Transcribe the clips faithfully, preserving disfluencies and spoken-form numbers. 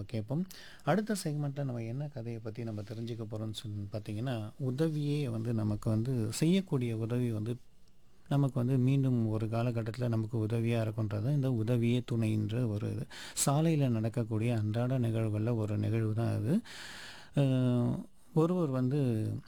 நம்ம கேட்போம். அடுத்த செக்மெண்ட்டில் நம்ம என்ன கதையை பற்றி நம்ம தெரிஞ்சுக்க போகிறோம்னு சொல்லி பார்த்தீங்கன்னா, உதவியே வந்து நமக்கு வந்து செய்யக்கூடிய உதவி வந்து நமக்கு வந்து மீண்டும் ஒரு காலகட்டத்தில் நமக்கு உதவியாக இருக்குன்றது இந்த உதவியே துணைன்ற ஒரு இது சாலையில் நடக்கக்கூடிய அன்றாட நிகழ்வுகளில் ஒரு நிகழ்வு தான் அது. அஹ், ஒருவர் வந்து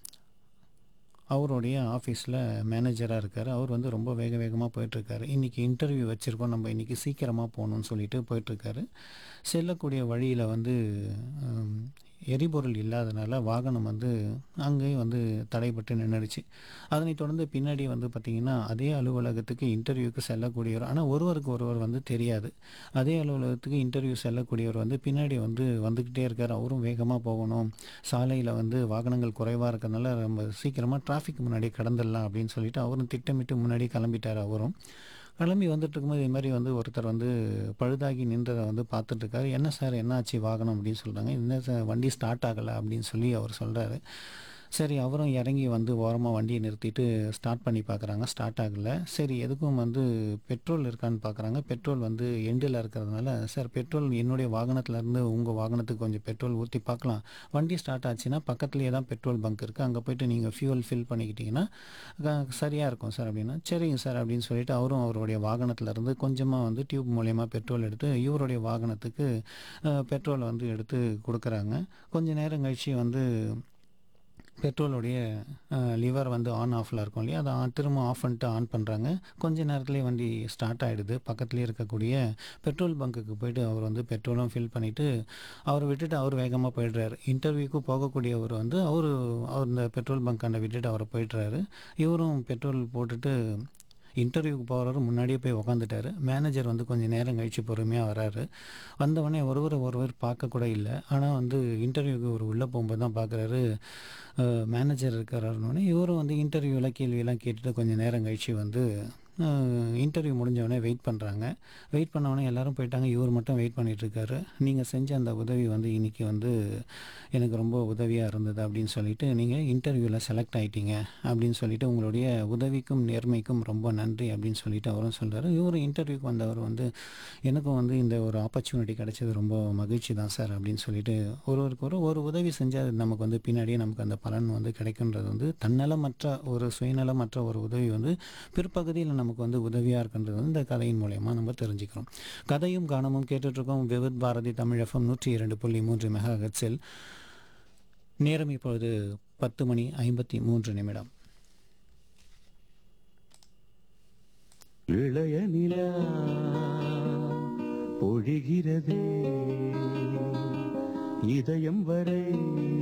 அவருடைய ஆஃபீஸில் மேனேஜராக இருக்கார். அவர் வந்து ரொம்ப வேக வேகமாக போயிட்டுருக்காரு. இன்றைக்கி இன்டர்வியூ வச்சுருக்கோம், நம்ம இன்றைக்கி சீக்கிரமாக போகணுன்னு சொல்லிட்டு போயிட்டுருக்காரு. செல்லக்கூடிய வழியில் வந்து ஹம், எரிபொருள் இல்லாதனால வாகனம் வந்து அங்கேயும் வந்து தடைபட்டு நின்றுடுச்சு. அதனைத் தொடர்ந்து பின்னாடி வந்து பார்த்திங்கன்னா அதே அலுவலகத்துக்கு இன்டர்வியூக்கு செல்லக்கூடியவர், ஆனால் ஒருவருக்கு ஒருவர் வந்து தெரியாது. அதே அலுவலகத்துக்கு இன்டர்வியூ செல்லக்கூடியவர் வந்து பின்னாடி வந்து வந்துக்கிட்டே இருக்கார். அவரும் வேகமாக போகணும், சாலையில் வந்து வாகனங்கள் குறைவாக இருக்கிறதுனால நம்ம சீக்கிரமாக டிராஃபிக் முன்னாடி கடந்துடலாம் அப்படின்னு சொல்லிட்டு அவரும் திட்டமிட்டு முன்னாடி கிளம்பிட்டார். அவரும் கிளம்பி வந்துட்டு இருக்கும்போது இது மாதிரி வந்து ஒருத்தர் வந்து பழுதாகி நின்றதை வந்து பார்த்துட்டு இருக்காரு. என்ன சார் என்ன ஆச்சு வாகனம் அப்படின்னு சொல்கிறாங்க. என்ன சார் வண்டி ஸ்டார்ட் ஆகலை அப்படின்னு சொல்லி அவர் சொல்கிறாரு. சரி, அவரும் இறங்கி வந்து ஓரமாக வண்டியை நிறுத்திட்டு ஸ்டார்ட் பண்ணி பார்க்குறாங்க, ஸ்டார்ட் ஆகலை. சரி, எதுக்கும் வந்து பெட்ரோல் இருக்கான்னு பார்க்குறாங்க. பெட்ரோல் வந்து எண்டில் இருக்கிறதுனால, சார் பெட்ரோல் என்னுடைய வாகனத்துலேருந்து உங்கள் வாகனத்துக்கு கொஞ்சம் பெட்ரோல் ஊற்றி பார்க்கலாம், வண்டி ஸ்டார்ட் ஆச்சுன்னா பக்கத்துலேயே தான் பெட்ரோல் பங்க் இருக்குது, அங்கே போய்ட்டு நீங்கள் ஃபியூல் ஃபில் பண்ணிக்கிட்டிங்கன்னா சரியாக இருக்கும் சார் அப்படின்னா, சரிங்க சார் அப்படின்னு சொல்லிட்டு அவரும் அவருடைய வாகனத்துலேருந்து கொஞ்சமாக வந்து டியூப் மூலயமா பெட்ரோல் எடுத்து இவருடைய வாகனத்துக்கு பெட்ரோலை வந்து எடுத்து கொடுக்குறாங்க. கொஞ்ச நேரம் கழிச்சு வந்து பெட்ரோலுடைய லிவர் வந்து ஆன் ஆஃபில் இருக்கும் இல்லையா, அதை ஆன் திரும்ப ஆஃப் பண்ணிட்டு ஆன் பண்ணுறாங்க. கொஞ்ச நேரத்துலேயே வண்டி ஸ்டார்ட் ஆகிடுது. பக்கத்துலேயே இருக்கக்கூடிய பெட்ரோல் பங்க்குக்கு போயிட்டு அவர் வந்து பெட்ரோலும் ஃபில் பண்ணிவிட்டு அவரை விட்டுட்டு அவர் வேகமாக போயிடுறாரு. இன்டர்வியூக்கு போகக்கூடியவர் வந்து அவர் அவர் இந்த பெட்ரோல் பங்க்காண்ட விட்டுட்டு அவரை போயிடுறாரு. இவரும் பெட்ரோல் போட்டுட்டு இன்டர்வியூக்கு போகிறவரு முன்னாடியே போய் உக்காந்துட்டாரு. மேனேஜர் வந்து கொஞ்சம் நேரம் கழித்து பொறுமையாக வராரு. வந்தவொடனே ஒருவர் ஒருவர் பார்க்க கூட இல்லை. ஆனால் வந்து இன்டர்வியூக்கு ஒரு உள்ளே போகும்போது தான் பார்க்குறாரு மேனேஜர் இருக்கிறாருனோடனே இவரும் வந்து இன்டர்வியூவில் கேள்வியெல்லாம் கேட்டுட்டு கொஞ்சம் நேரம் கழித்து வந்து இன்டர்வியூ முடிஞ்சவொடனே வெயிட் பண்ணுறாங்க. வெயிட் பண்ணவொடனே எல்லோரும் போயிட்டாங்க, இவர் மட்டும் வெயிட் பண்ணிகிட்ருக்காரு. நீங்கள் செஞ்ச அந்த உதவி வந்து இன்றைக்கி வந்து எனக்கு ரொம்ப உதவியாக இருந்தது அப்படின்னு சொல்லிட்டு, நீங்கள் இன்டர்வியூவில் செலக்ட் ஆகிட்டீங்க அப்படின்னு சொல்லிட்டு, உங்களுடைய உதவிக்கும் நேர்மைக்கும் ரொம்ப நன்றி அப்படின்னு சொல்லிட்டு அவரும் சொல்கிறாரு. இவரும் இன்டர்வியூக்கு வந்தவர் வந்து எனக்கும் வந்து இந்த ஒரு ஆப்பர்ச்சுனிட்டி கிடைச்சது ரொம்ப மகிழ்ச்சி தான் சார் அப்படின்னு சொல்லிட்டு, ஒருவருக்கு ஒரு ஒரு உதவி செஞ்சால் நமக்கு வந்து பின்னாடியே நமக்கு அந்த பலன் வந்து கிடைக்குன்றது வந்து தன்னலமற்ற ஒரு சுயநலமற்ற ஒரு உதவி வந்து பிற்பகுதியில் நமக்கு வந்து உதவியாக இருக்கின்றது வந்து இந்த கதையின் மூலயமா நம்ம தெரிஞ்சுக்கிறோம். கதையும் கானமும் கேட்டுட்ருக்கோம் விவித் பாரதி தமிழ் எஃப்எம் நூற்றி இரண்டு புள்ளி மூன்று மெகா ஹெர்ட்ஸில். நேரம் இப்பொழுது பத்து மணி ஐம்பத்தி மூன்று நிமிடம். இளைய நிலா பொழிகிறதே இதயம் வரை